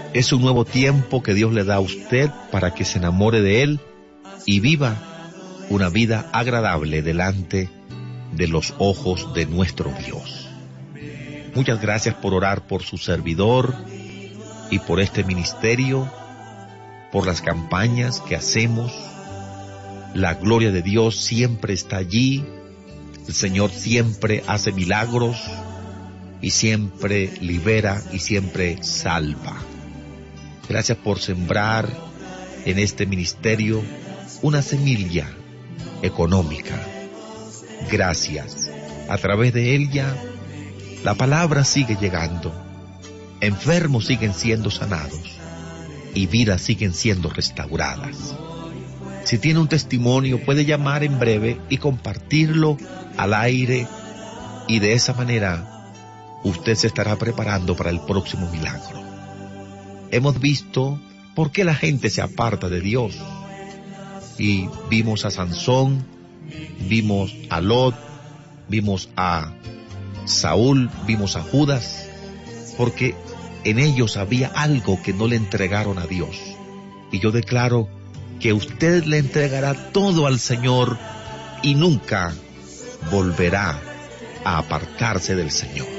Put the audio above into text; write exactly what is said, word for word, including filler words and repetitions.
Es un nuevo tiempo que Dios le da a usted para que se enamore de Él y viva una vida agradable delante de los ojos de nuestro Dios. Muchas gracias por orar por su servidor y por este ministerio, por las campañas que hacemos. La gloria de Dios siempre está allí. El Señor siempre hace milagros y siempre libera y siempre salva. Gracias por sembrar en este ministerio una semilla económica. Gracias. A través de ella, la palabra sigue llegando. Enfermos siguen siendo sanados y vidas siguen siendo restauradas. Si tiene un testimonio, puede llamar en breve y compartirlo al aire, y de esa manera usted se estará preparando para el próximo milagro. Hemos visto por qué la gente se aparta de Dios, y vimos a Sansón, vimos a Lot, vimos a Saúl, vimos a Judas, porque en ellos había algo que no le entregaron a Dios. Y yo declaro que usted le entregará todo al Señor y nunca volverá a apartarse del Señor.